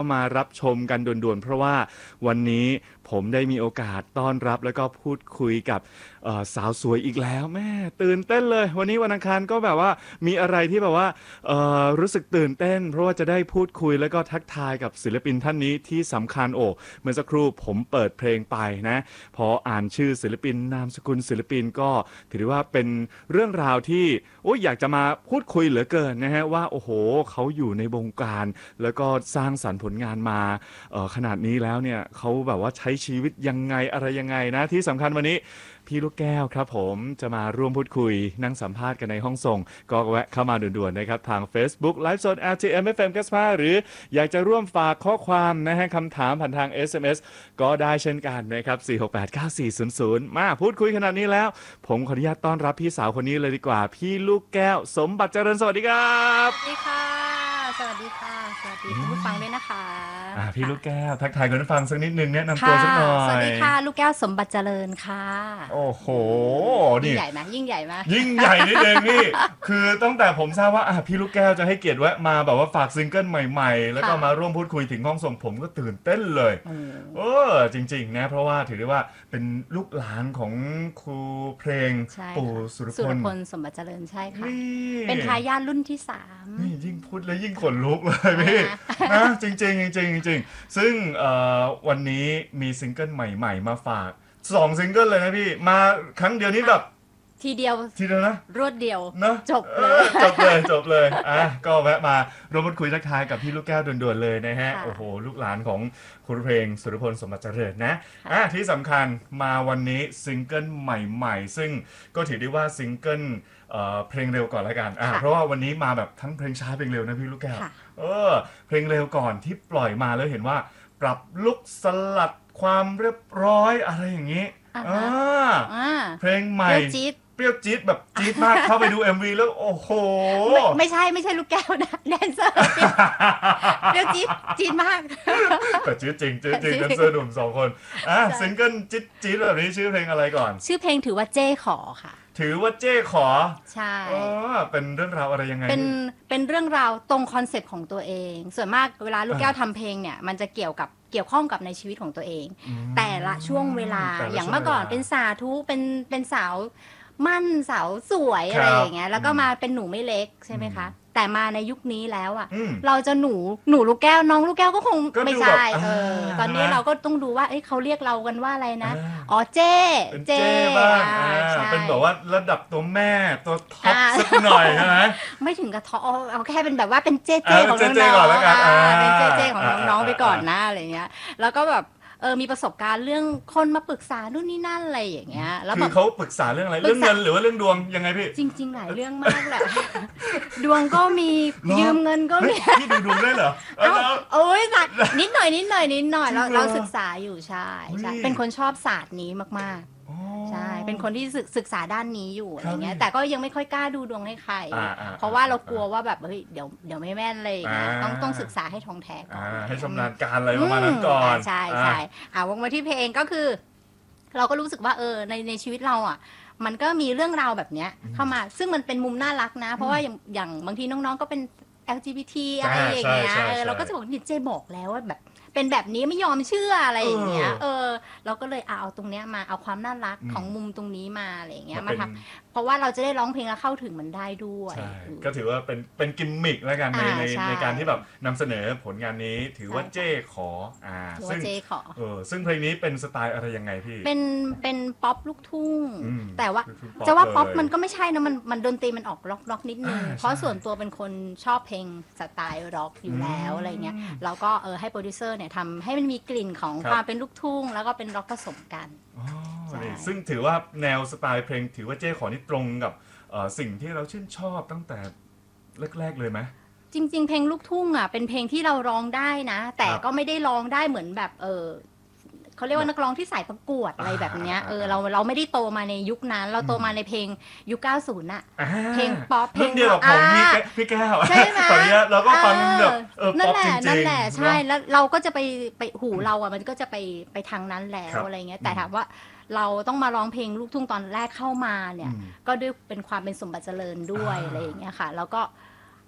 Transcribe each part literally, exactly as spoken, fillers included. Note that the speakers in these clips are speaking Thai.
มารับชมกันด่วนๆเพราะว่าวันนี้ผมได้มีโอกาสต้อนรับแล้วก็พูดคุยกับสาวสวยอีกแล้วแม่ตื่นเต้นเลยวันนี้วันอังคารก็แบบว่ามีอะไรที่แบบว่ารู้สึกตื่นเต้นเพราะว่าจะได้พูดคุยแล้วก็ทักทายกับศิลปินท่านนี้ที่สำคัญโอ้เมื่อสักครู่ผมเปิดเพลงไปนะพออ่านชื่อศิลปินนามสกุลศิลปินก็ถือว่าเป็นเรื่องราวที่โอ้ยอยากจะมาพูดคุยเหลือเกินนะฮะว่าโอ้โหเขาอยู่ในวงการแล้วก็สร้างสรรค์ผลงานมาขนาดนี้แล้วเนี่ยเขาแบบว่าใช้ชีวิตยังไงอะไรยังไงนะที่สำคัญวันนี้พี่ลูกแก้วครับผมจะมาร่วมพูดคุยนั่งสัมภาษณ์กันในห้องส่งก็แวะเข้ามาด่วนๆนะครับทาง Facebook ไลฟ์สด แอล ที เอ็ม เอฟ เอ็ม เก้าสิบห้าหรืออยากจะร่วมฝากข้อความนะฮะคำถามผ่านทาง เอส เอ็ม เอส ก็ได้เช่นกันนะครับสี่ หก แปด เก้า สี่ ศูนย์ ศูนย์มาพูดคุยขนาดนี้แล้วผมขออนุญาตต้อนรับพี่สาวคนนี้เลยดีกว่าพี่ลูกแก้วสมบัติเจริญสวัสดีครับสวัสดีค่ะสวัสดีค่ะสวัสดีคุณผู้ฟังด้วยนะคะอ่าพี่ลูกแก้วทักทายคุณผู้ฟังสักนิดนึงแนะนำตัวสักหน่อยสวัสดีค่ะลูกแก้วสมบัติเจริญค่ะโอ้โหยิ่งใหญ่ไหมยิ่งใหญ่ไหมยิ่งใหญ่นิดนึงนี่คือตั้งแต่ผมทราบว่าพี่ลูกแก้วจะให้เกียรติแวะมาแบบว่าฝากซิงเกิลใหม่ๆแล้วก็มาร่วมพูดคุยถึงห้องส่งผมก็ตื่นเต้นเลยเออจริงๆนะเพราะว่าถือได้ว่าเป็นลูกหลานของครูเพลงปู่สุรพลสมบัติเจริญใช่ค่ะเป็นทายาทรุ่นที่สามนี่ยิ่งพูดแล้วยิ่งขนลุกเลยพี่นะจริงๆจริงๆจริงๆซึ่งวันนี้มีซิงเกิลใหม่ๆมาฝากสองซิงเกิลเลยนะพี่มาครั้งเดียวนี้แบบทีเดียวทีเดียวนะรวดเดียวนะจบเลยจบเลยจบเลยอ่ะก็แวะมาร่วมพูดคุยทักทายกับพี่ลูกแก้วด่วนๆเลยนะฮะโอ้โหลูกหลานของครูเพลงสุรพลสมบัติเจริญนะอ่ะที่สำคัญมาวันนี้ซิงเกิลใหม่ๆซึ่งก็ถือได้ว่าซิงเกิลเพลงเร็วก่อนละกันอ่ะเพราะว่าวันนี้มาแบบทั้งเพลงช้าเพลงเร็วนะพี่ลูกแก้วเออเพลงเร็วก่อนที่ปล่อยมาแล้วเห็นว่าปรับลุคสลัดความเรียบร้อยอะไรอย่างนี้อ่าเพลงใหม่เปรี้ยวจี๊ดแบบจี๊ดมากเข้าไปดู เอ็ม วี แล้วโอ้โหไม่ไม่ใช่ไม่ใช่ลูกแก้วนะแดนเซอร์เปรี้ยวจี๊ดจี๊ดมากแต่จี๊ดจริงจี๊ดจริงแดนเซอร์หนุ่มสองคนอ่ะซิงเกิลจี๊ดจี๊ดแบบนี้ชื่อเพลงอะไรก่อนชื่อเพลงถือว่าเจ้ขอค่ะถือว่าเจ้ขอใช่เออเป็นเรื่องราวอะไรยังไงเป็นเป็นเรื่องราวตรงคอนเซ็ปต์ของตัวเองส่วนมากเวลาลูกแก้วทำเพลงเนี่ยมันจะเกี่ยวกับเกี่ยวข้องกับในชีวิตของตัวเองแต่ละช่วงเวลาอย่างเมื่อก่อนเป็นสาธุเป็นเป็นสาวมั่นสาวสวยอะไรอย่างเงี้ยแล้วก็มาเป็นหนูไม่เล็กใช่ไหมคะแต่มาในยุคนี้แล้วอ่ะเราจะหนูหนูลูกแก้วน้องลูกแก้วก็คงไม่ใช่เออตอนนี้เราก็ต้องดูว่าเอ้ยเขาเรียกเรากันว่าอะไรนะอ๋อเจ้เจ้บ้างเป็นแบบว่าระดับตัวแม่ตัวท็อปสักหน่อยใช่ไหมไม่ถึงกับท็อปเอาแค่เป็นแบบว่าเป็นเจ้เจ้ของน้องๆเป็นเจ้เจ้ของน้องๆไปก่อนนะอะไรเงี้ยแล้วก็แบบเออมีประสบการณ์เรื่องคนมาปรึกษานู่นนี่นั่นอะไรอย่างเงี้ยแล้วคือเขาปรึกษาเรื่องอะไรเรื่องเงินหรือว่าเรื่องดวงยังไงพี่จริงๆหลายเรื่องมากแหละดวงก็มียืมเงินก็มีพี่ดูดวงได้เหรอโอ้ยนิดหน่อยนิดหน่อยนิดหน่อยเราเราศึกษาอยู่ใช่ใช่เป็นคนชอบศาสตร์นี้มากๆใช่เป็นคนที่ศึกษาด้านนี้อยู่อะไรเงี้ยแต่ก็ยังไม่ค่อยกล้าดูดวงให้ใครเพราะว่าเรากลัวว่าแบบเฮ้ยเดี๋ยวเดี๋ยวไม่แม่นเลยนะต้องต้องศึกษาให้ท่องแท้ก่อนให้ชำนาญการอะไรประมาณนั้นก่อนใช่ใช่อ่าวงมาที่เพลงก็คือเราก็รู้สึกว่าเออในในชีวิตเราอ่ะมันก็มีเรื่องราวแบบเนี้ยเข้ามาซึ่งมันเป็นมุมน่ารักนะเพราะว่าอย่างอย่างบางทีน้องๆก็เป็น แอล จี บี ที อะไรอย่างเงี้ยเออเราก็จะบอกนี่เจบอกแล้วว่าแบบเป็นแบบนี้ไม่ยอมเชื่ออะไรอย่างเงี้ยเออเราก็เลยเอาตรงเนี้ยมาเอาความน่ารักของมุมตรงนี้มาอะไรอย่างเงี้ยมาทำเพราะว่าเราจะได้ร้องเพลงแล้วเข้าถึงมันได้ด้วยก็ถือว่าเป็นเป็นกิมมิคแล้วกันในในในการที่แบบนำเสนอผลงานนี้ถือว่าเจ้ขออ่าซึ่งเออซึ่งเพลงนี้เป็นสไตล์อะไรยังไงพี่เป็นเป็นป๊อปลูกทุ่งแต่ว่าจะว่าป๊อปมันก็ไม่ใช่นะมันมันดนตรีมันออกร็อกร็อกนิดนึงเพราะส่วนตัวเป็นคนชอบเพลงสไตล์ร็อกอยู่แล้วอะไรเงี้ยเราก็เออให้โปรดิวเซอร์เนี่ยทำให้มันมีกลิ่นของความเป็นลูกทุ่งแล้วก็เป็นร็อกผสมกันซึ่งถือว่าแนวสไตล์เพลงถือว่าเจ้ขอนี่ตรงกับสิ่งที่เราชื่นชอบตั้งแต่แรกๆเลยไหมจริงๆเพลงลูกทุ่งอ่ะเป็นเพลงที่เราร้องได้นะแต่ก็ไม่ได้ร้องได้เหมือนแบบเออเขาเรียกว่านักร้องที่สายประกวดอะไรแบบเนี้ยเออเราเราไม่ได้โตมาในยุคนั้นเราโตมาในเพลงยุคเก้าสิบน่ะเพลงป๊อปเพลงเดียวกับผมพี่แก้วใช่ไหมตอนนี้เราก็ฟังแบบเออป๊อปจริงๆนั่นแหละใช่แล้วเราก็จะไปไปหูเราอ่ะมันก็จะไปไปทางนั้นแล้วอะไรเงี้ยแต่ถามว่าเราต้องมาร้องเพลงลูกทุ่งตอนแรกเข้ามาเนี่ยก็ด้วยเป็นความเป็นสมบัติเจริญด้วยอะไรอย่างเงี้ยค่ะแล้วก็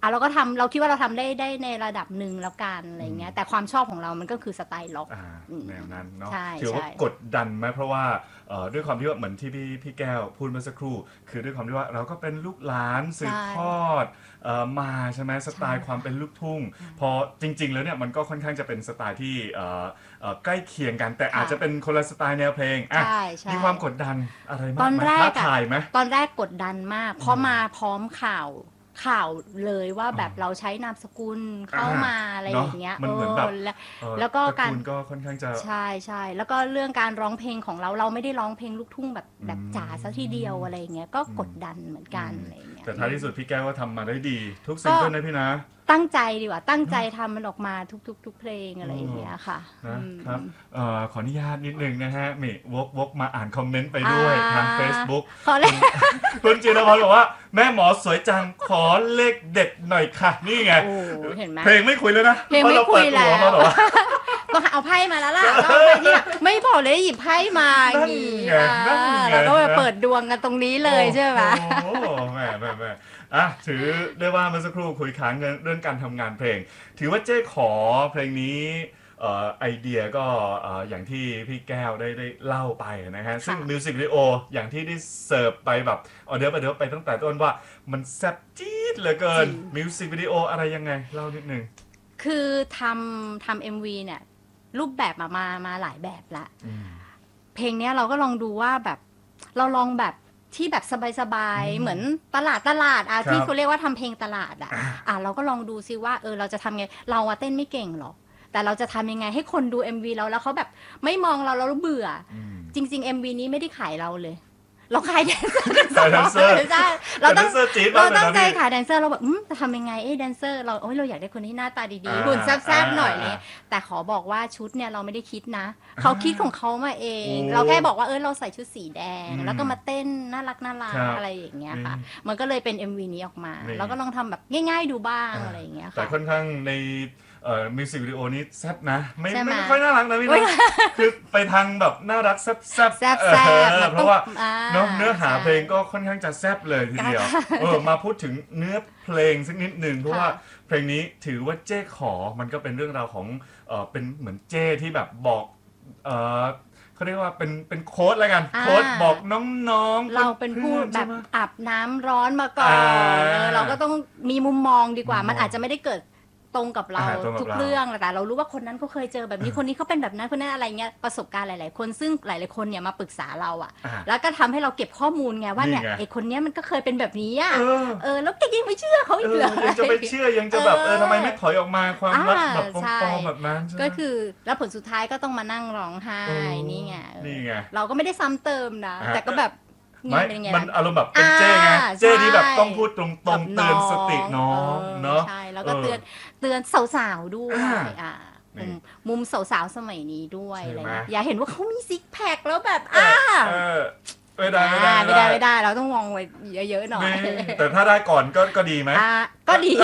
อ่ะเราก็ทำเราคิดว่าเราทำได้ได้ในระดับหนึ่งแล้วกันอะไรเงี้ยแต่ความชอบของเรามันก็คือสไตล์ล็อกอ่าแนวนั้นเนาะใช่ถือว่าใช่กดดันไหมเพราะว่าเอ่อด้วยความที่ว่าเหมือนที่พี่พี่แก้วพูดเมื่อสักครู่ คือด้วยความที่ว่าเราก็เป็นลูกหลานสืบทอดเอ่อมาใช่ไหมสไตล์ความเป็นลูกทุ่ง พอจริง ๆ แล้วเนี่ยมันก็ค่อนข้างจะเป็นสไตล์ที่เอ่อเอ่อใกล้เคียงกัน แต่อาจจะเป็นคนละสไตล์แนวเพลงอ่ะใช่ใช่มีความกดดันอะไรมากตอนไหมแรกท้าอะทายไหมตอนแรกกดดันมาก เพราะมาพร้อมข่าวข่าวเลยว่าแบบเราใช้นามสกุลเข้ามาอะไรอย่างเงี้ยมันเหมือนแบบเออแล้วเอ่อแล้วก็ตระการกูลก็ค่อนข้างจะใช่ใช่แล้วก็เรื่องการร้องเพลงของเราเราไม่ได้ร้องเพลงลูกทุ่งแบบแบบอืมจ๋าซะทีเดียวอะไรอย่างเงี้ยก็กดดันเหมือนกันอืมอะไรอย่างเงี้ยแต่ท้ายที่สุดพี่แก้วก็ทำมาได้ดี ทุกซิงเกิลนะพี่นะตั้งใจดีกว่าตั้งใจทำมันออกมาทุกๆทุกเพลงอะไรอย่างเงี้ยค่ะนะครับอืมเอ่อขออนุญาตนิดนึงนะฮะมิวกวกมาอ่านคอมเมนต์ไปด้วยทาง Facebook ขอเล่นคุณจิรพรบอกว่าแม่หมอสวยจังขอเลขเด็ดหน่อยค่ะ นี่ไงโอ้เห็นไหมเพลงไม่คุยแล้วนะเพลงไม่คุยแล้วเพราะเราเปิดตัวมาเหรอต้องเอาไพ่มาแล้วล่ะต้องไปที่แบบไม่บอกเลยหยิบไพ่มาอย่างงี้นั่นไงนั่นไงอ่าเราก็ไปเปิดดวงกันตรงนี้เลยใช่ไหมโอ้โหแหม่แหม่แหม่อ่ะถือได้ว่าเมื่อสักครู่คุยค้างเรื่องการทำงานเพลง ถือว่าเจ๊ขอเพลงนี้เอ่อไอเดียก็เอ่ออย่างที่พี่แก้วได้ได้เล่าไปนะฮะซึ่งมิวสิกวิดีโออย่างที่ได้เสิร์ฟไปแบบออเดอร์ไปเดอร์ไปตั้งแต่ต้นว่ามันแซ่บจี๊ดเหลือเกินมิวสิกวิดีโออะไรยังไงเล่านิดนึงคือทำทำเอ็มวีเนี่ยรูปแบบมามามาหลายแบบละอืมเพลงเนี้ยเราก็ลองดูว่าแบบเราลองแบบที่แบบสบายๆเหมือนตลาดตลาดอ่ะครับที่เขาเรียกว่าทำเพลงตลาดอ่ะอ่าอ่ะเราก็ลองดูซิว่าเออเราจะทำไงเราอะเต้นไม่เก่งหรอกแต่เราจะทำยังไงให้คนดู เอ็ม วี เราแล้วเขาแบบไม่มองเราแล้วเบื่ออืมจริง ๆ เอ็ม วี นี้ไม่ได้ขายเราเลย เราขายแดนเซอร์กันขายแดนเซอร์ใช่เราต้องแต่แดนเซอร์จี๊ดเรามากเลยนะตั้งใจพี่ขายแดนเซอร์เราแบบอืมจะทำยังไงเอ้แดนเซอร์เราโอ้ยเราอยากได้คนที่หน้าตาดีอ่าๆหุ่นแซ่บๆหน่อยอ่าเลยแต่ขอบอกว่าชุดเนี่ยเราไม่ได้คิดนะ เขาคิดของเขามาเองโอ้เราแค่บอกว่าเออเราใส่ชุดสีแดงอืมแล้วก็มาเต้นน่ารักน่ารักครับอะไรอย่างเงี้ยค่ะนี่มันก็เลยเป็น เอ็ม วี นี้ออกมานี่เราก็ลองทำแบบง่ายๆดูบ้างอะไรอย่างเงี้ยแต่ค่ะค่อนข้างในเอ่อมิวสิกวิดีโอนี้แซ่บนะ ไม่ใช่ไหมไม่ค่อยน่ารักนะพี่นะคือไปทางแบบน่ารักแซ่บแซ่บแซ่บเอแซ่บอเพราะว่าอ่เนอะเนื้อหาใช่เพลงก็ค่อนข้างจะแซ่บเลยทีเดียวเออมาพูดถึงเนื้อเพลงสักนิดหนึ่งเพราะว่าเพลงนี้ถือว่าเจ้ขอมันก็เป็นเรื่องราวของเออเป็นเหมือนเจ้ที่แบบบอกเออเขาเรียกว่าเป็นเป็นโค้ดอะไรกันอ่าโค้ดบอกน้องๆเราเป็นผู้พื่อนๆแบใช่บไหมอาบน้ำร้อนมาก่อนอ่าเออเราก็ต้องมีมุมมองดีกว่ามุมมองมันอาจจะไม่ได้เกิดตรงกับเราอ่าตรงกับทุกเราเรื่องแต่เรารู้ว่าคนนั้นเขาเคยเจอแบบนี้คนนี้เขาเป็นแบบนั้นคนนั้นอะไรเงี้ยประสบการณ์หลาย ๆ คนซึ่งหลาย ๆ คนเนี่ยมาปรึกษาเราอะอ่าแล้วก็ทำให้เราเก็บข้อมูลไงว่าเนี่ยนี่ไงไอ้คนเนี้ยมันก็เคยเป็นแบบนี้อะเออเออแล้วแกยังไม่เชื่อเขาเออีกอเหรอยังจะไปเชื่อยังจะแบบเออเออทำไมไม่ถอยออกมาความรักอ่าแบบปใช่ลอมๆแบบนั้นใช่ไหมก็คือแล้วผลสุดท้ายก็ต้องมานั่งร้องไห้เออนี่ไงเออนี่ไงเราก็ไม่ได้ซ้ำเติมนะอ่าแต่ก็แบบนี่ไม่เป็นไงมันล่ะอารมณ์แบบเป็นเจ้ไงอ่าเจ้ที่แบบใช่ต้องพูดตรงๆเตือนสติน้องออเนาะใช่แล้วก็เตือนเตือนสาวๆด้วยอ่าอ่านี่มุมมุมสาวๆสมัยนี้ด้วยใช่อะไรไหมเงี้ยอย่าเห็นว่าเขามีซิกแพคแล้วแบบเออ่าอเออไม่ได้ไม่อ่าได้ไม่ได้ไม่ได้เราต้องมองไว้เยอะๆหน่อยนี่แต่ถ้าได้ก่อนก็ก็ดีไหมอ่าก็ดี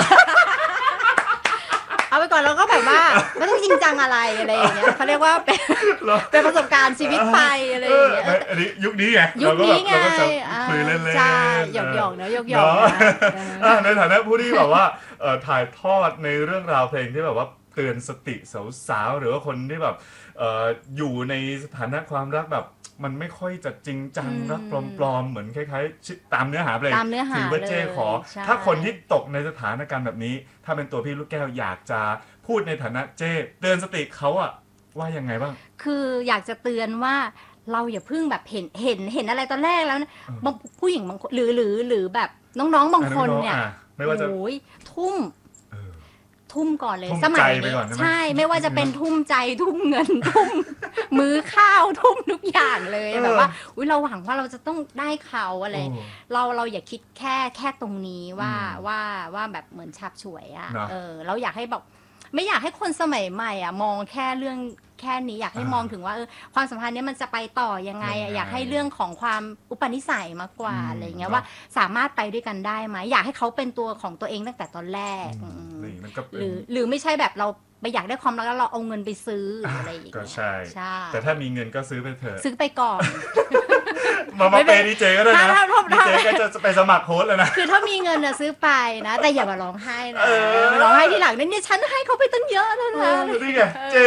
เอาไปก่อนเราก็แบบว่าไม่ต้องจริงจังอะไรอะไรอย่างเงี้ยเขาเรียกว่าเป็นเหรอเป็นประสบการณ์ชีวิตไปอะไรอเอย่าง อเงี้ยในอันนี้ยุคนี้ไงยุคนี้ไงเราก็แบบเราก็จะอ่าคุยเล่นๆใช่หยอกหยอกๆเนอะหยอกหยอกเนาะนะเอออ่ะในฐานะผู้ที่แบบว่าเอ่อถ่ายทอดในเรื่องราวเพลงที่แบบว่าเตือนสติสาวๆหรือว่าคนที่แบบเอ่ออยู่ในสถานะความรักแบบมันไม่ค่อยจะจริงจังอืมรักปลอมๆเหมือนคล้ายๆชิตามเนื้อหาเพลงตามเนื้อหาถือว่าเจ้ขอเลยใช่ถ้าคนที่ตกในสถานการณ์แบบนี้ ถ้าเป็นตัวพี่ลูกแก้วอยากจะพูดในฐานะเจ้เตือนสติเขาอะว่ายังไงบ้างคืออยากจะเตือนว่าเราอย่าเพิ่งแบบเห็นเห็นเห็นอะไรตอนแรกแล้วนะเออบางผู้หญิงบางคนหรือหรือหรือแบบน้องๆบางคนอ่ะเนี่ยอ่ะไม่ว่าจะโอ้ยทุ่มเออทุ่มก่อนเลยทุ่มสมัยใจไปนี้ก่อนใช่ไหมใช่ไม่ว่าจะเป็นทุ่มใจทุ่มเงิน ทุ่มมือข้าวทุ่มทุกอย่างเลยเออแบบว่าอุ้ยเราหวังว่าเราจะต้องได้เขาอะไรโอ้เราเราอย่าคิดแค่แค่ตรงนี้ว่าอืมว่าว่าแบบเหมือนฉับฉวยอะเนอะเออเราอยากให้แบบไม่อยากให้คนสมัยใหม่อ่ะมองแค่เรื่องแค่นี้อยากให้มองถึงว่าเออความสัมพันธ์เนี้ยมันจะไปต่อยังไงอะอยากให้เรื่องของความอุปนิสัยมากกว่าอะไรเงี้ยว่าสามารถไปด้วยกันได้ไหมอยากให้เขาเป็นตัวของตัวเองตั้งแต่ตอนแรกหรือหรือไม่ใช่แบบเราไปอยากได้ความรักแล้วเราเอาเงินไปซื้ออะไรอย่างเงี้ยก็ใช่ใช่แต่ถ้ามีเงินก็ซื้อไปเถอะซื้อไปก่อนมามาเปย์ดีเจก็ได้นะดีเจก็จะไปสมัครโค้ชแล้วนะคือถ้ามีเงินน่ะซื้อไปนะแต่อย่ามาร้องไห้นะมาร้องไห้ทีหลังเนี่ยฉันให้เขาไปตั้งเยอะแล้วนะนี่ไงเจ